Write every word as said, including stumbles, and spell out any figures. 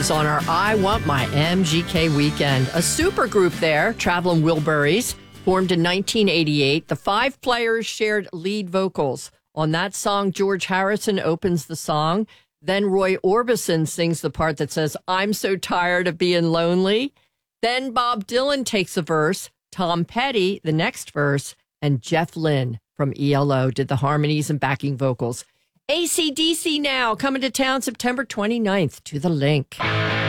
Wilburys on our I Want My M G K weekend. A super group there, Traveling Wilburys, formed in nineteen eighty-eight. The five players shared lead vocals. On that song, George Harrison opens the song. Then Roy Orbison sings the part that says, I'm so tired of being lonely. Then Bob Dylan takes a verse, Tom Petty, the next verse, and Jeff Lynne from E L O did the harmonies and backing vocals. A C D C now, coming to town September twenty-ninth to the Link.